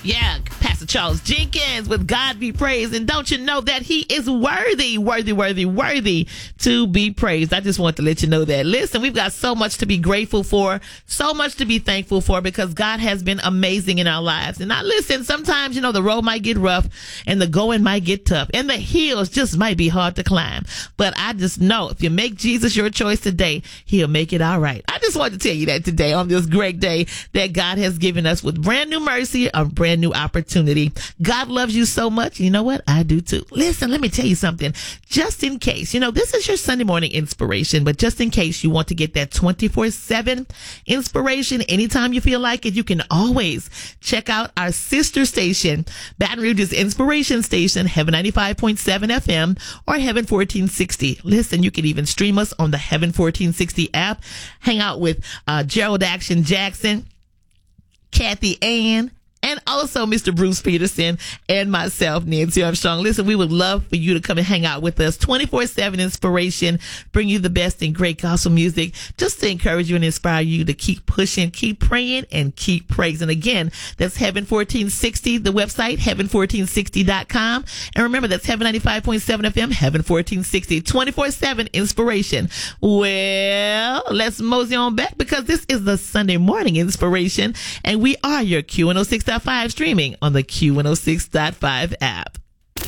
Yeah, Pastor Charles Jenkins with God Be Praised. And don't you know that he is worthy to be praised? I just want to let you know that. Listen, we've got so much to be grateful for, so much to be thankful for, because God has been amazing in our lives. And now listen, sometimes, the road might get rough and the going might get tough and the hills just might be hard to climb. But I just know if you make Jesus your choice today, he'll make it all right. I just want to tell you that today on this great day that God has given us with brand new mercy, a brand new opportunity. God loves you so much. You know what? I do too. Listen, let me tell you something. Just in case, this is your Sunday morning inspiration, but just in case you want to get that 24/7 inspiration anytime you feel like it, you can always check out our sister station, Baton Rouge's inspiration station, Heaven 95.7 FM or Heaven 1460. Listen, you can even stream us on the Heaven 1460 app. Hang out with Gerald Action Jackson, Kathy Ann, and also Mr. Bruce Peterson and myself, Nancy Armstrong. Listen, we would love for you to come and hang out with us. 24/7 inspiration, bring you the best in great gospel music, just to encourage you and inspire you to keep pushing, keep praying, and keep praising. Again, that's Heaven 1460, the website, heaven1460.com. And remember, that's Heaven 95.7 FM, Heaven 1460, 24/7 inspiration. Well, let's mosey on back, because this is the Sunday morning inspiration, and we are your Q106.5 streaming on the Q106.5 app.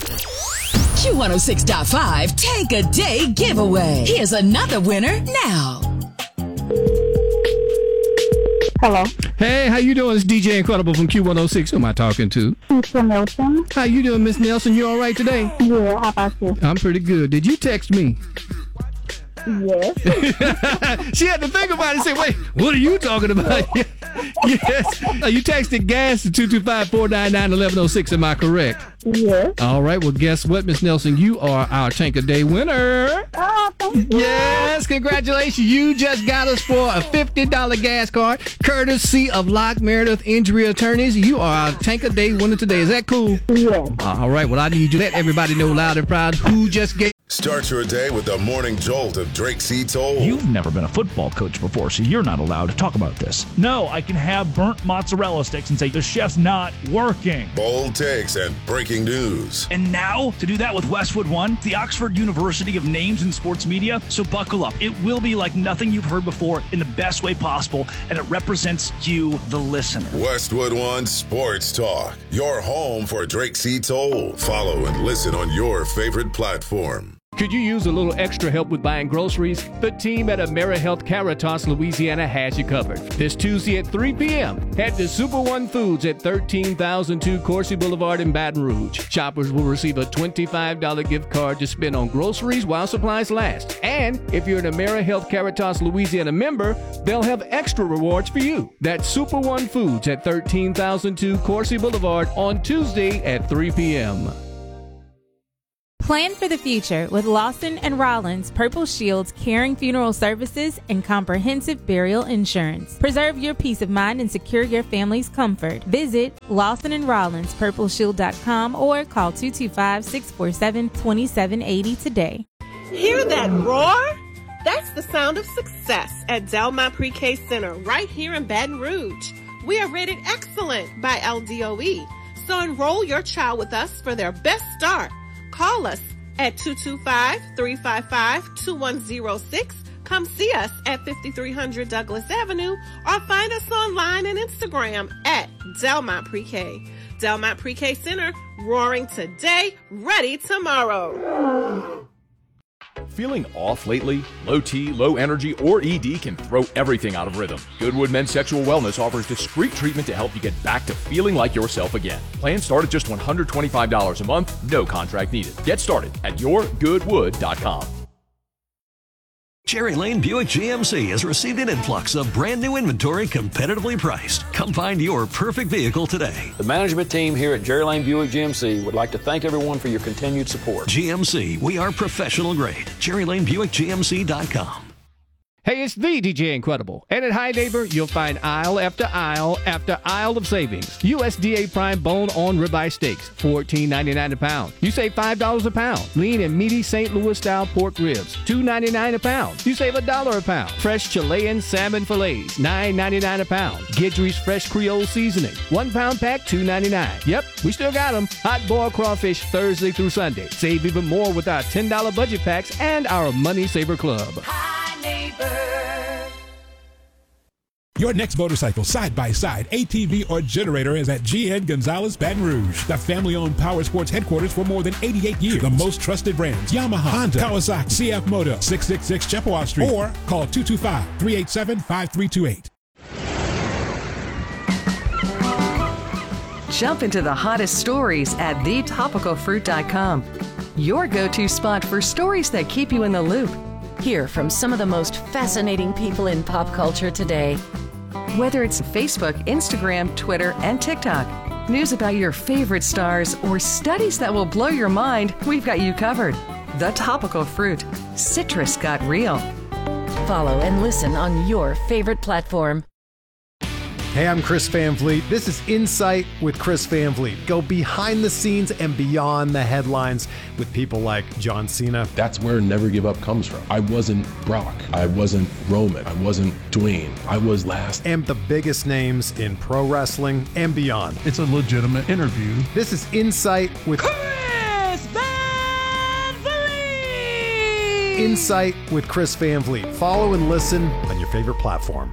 Q106.5 Take a Day Giveaway. Here's another winner now. Hello. Hey, how you doing? It's DJ Incredible from Q106. Who am I talking to? Mr. Nelson. How you doing, Miss Nelson? You all right today? Yeah, how about you? I'm pretty good. Did you text me? Yes. She had to think about it and say, wait, what are you talking about? Yes. You texted gas to 225-499-1106. Am I correct? Yes. All right. Well, guess what, Miss Nelson? You are our Tank a Day winner. Oh, thank you. Yes. Congratulations. You just got us for a $50 gas card, courtesy of Locke Meredith Injury Attorneys. You are our Tank a Day winner today. Is that cool? Yes. All right. Well, I need you to let everybody know loud and proud who just gave. Start your day with the morning jolt of Drake C. Toll. You've never been a football coach before, so you're not allowed to talk about this. No, I can have burnt mozzarella sticks and say the chef's not working. Bold takes and breaking news. And now, to do that with Westwood One, the Oxford University of Names in Sports Media. So buckle up. It will be like nothing you've heard before in the best way possible, and it represents you, the listener. Westwood One Sports Talk, your home for Drake C. Toll. Follow and listen on your favorite platform. Could you use a little extra help with buying groceries? The team at AmeriHealth Caritas, Louisiana has you covered. This Tuesday at 3 p.m., head to Super One Foods at 13,002 Coursey Boulevard in Baton Rouge. Shoppers will receive a $25 gift card to spend on groceries while supplies last. And if you're an AmeriHealth Caritas Louisiana member, they'll have extra rewards for you. That's Super One Foods at 13,002 Coursey Boulevard on Tuesday at 3 p.m. Plan for the future with Lawson & Rollins Purple Shield's caring funeral services and comprehensive burial insurance. Preserve your peace of mind and secure your family's comfort. Visit Lawson & Rollins PurpleShield.com or call 225-647-2780 today. Hear that roar? That's the sound of success at Delmont Pre-K Center right here in Baton Rouge. We are rated excellent by LDOE, so enroll your child with us for their best start. Call us at 225-355-2106. Come see us at 5300 Douglas Avenue or find us online and Instagram at Delmont Pre-K. Delmont Pre-K Center, roaring today, ready tomorrow. Feeling off lately? Low T, low energy, or ED can throw everything out of rhythm. Goodwood Men's Sexual Wellness offers discreet treatment to help you get back to feeling like yourself again. Plans start at just $125 a month, no contract needed. Get started at yourgoodwood.com. Cherry Lane Buick GMC has received an influx of brand new inventory competitively priced. Come find your perfect vehicle today. The management team here at Cherry Lane Buick GMC would like to thank everyone for your continued support. GMC, we are professional grade. CherryLaneBuickGMC.com. Hey, it's the DJ Incredible. And at High Neighbor, you'll find aisle after aisle after aisle of savings. USDA Prime bone-on ribeye steaks, $14.99 a pound. You save $5 a pound. Lean and meaty St. Louis-style pork ribs, $2.99 a pound. You save $1 a pound. Fresh Chilean salmon fillets, $9.99 a pound. Guidry's Fresh Creole Seasoning, 1 pound pack, $2.99. Yep, we still got them. Hot boiled crawfish Thursday through Sunday. Save even more with our $10 budget packs and our Money Saver Club. Your next motorcycle, side-by-side, ATV, or generator is at GN Gonzalez Baton Rouge, the family-owned power sports headquarters for more than 88 years. The most trusted brands, Yamaha, Honda, Kawasaki, CF Moto, 666 Chippewa Street, or call 225-387-5328. Jump into the hottest stories at thetopicalfruit.com. Your go-to spot for stories that keep you in the loop. Hear from some of the most fascinating people in pop culture today. Whether it's Facebook, Instagram, Twitter, and TikTok, news about your favorite stars, or studies that will blow your mind, we've got you covered. The Topical Fruit. Citrus got real. Follow and listen on your favorite platform. Hey, I'm Chris Van Vliet. This is Insight with Chris Van Vliet. Go behind the scenes and beyond the headlines with people like John Cena. That's where Never Give Up comes from. I wasn't Brock. I wasn't Roman. I wasn't Dwayne. I was last. And the biggest names in pro wrestling and beyond. It's a legitimate interview. This is Insight with Chris Van Vliet! Insight with Chris Van Vliet. Follow and listen on your favorite platform.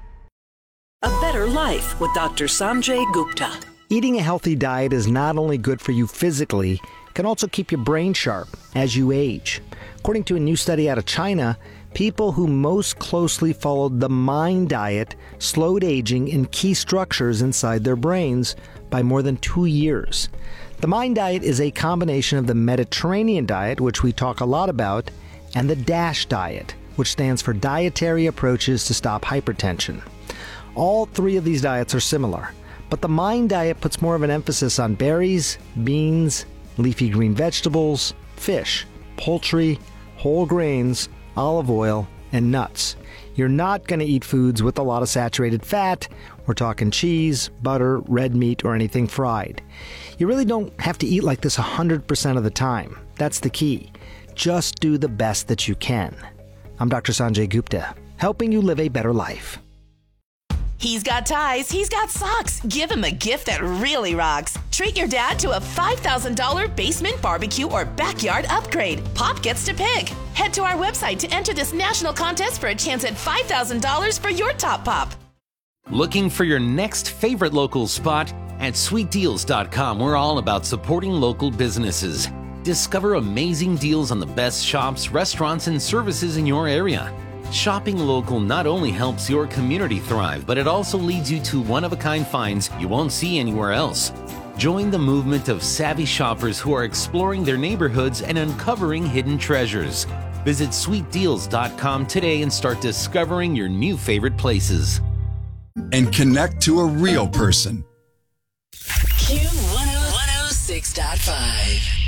A Better Life with Dr. Sanjay Gupta. Eating a healthy diet is not only good for you physically, it can also keep your brain sharp as you age. According to a new study out of China, people who most closely followed the MIND diet slowed aging in key structures inside their brains by more than 2 years. The MIND diet is a combination of the Mediterranean diet, which we talk a lot about, and the DASH diet, which stands for Dietary Approaches to Stop Hypertension. All three of these diets are similar, but the MIND diet puts more of an emphasis on berries, beans, leafy green vegetables, fish, poultry, whole grains, olive oil, and nuts. You're not going to eat foods with a lot of saturated fat. We're talking cheese, butter, red meat, or anything fried. You really don't have to eat like this 100% of the time. That's the key. Just do the best that you can. I'm Dr. Sanjay Gupta, helping you live a better life. He's got ties, he's got socks. Give him a gift that really rocks. Treat your dad to a $5,000 basement barbecue or backyard upgrade. Pop gets to pick. Head to our website to enter this national contest for a chance at $5,000 for your top pop. Looking for your next favorite local spot? At sweetdeals.com, we're all about supporting local businesses. Discover amazing deals on the best shops, restaurants, and services in your area. Shopping local not only helps your community thrive, but it also leads you to one-of-a-kind finds you won't see anywhere else. Join the movement of savvy shoppers who are exploring their neighborhoods and uncovering hidden treasures. Visit sweetdeals.com today and start discovering your new favorite places. And connect to a real person. Q106.5.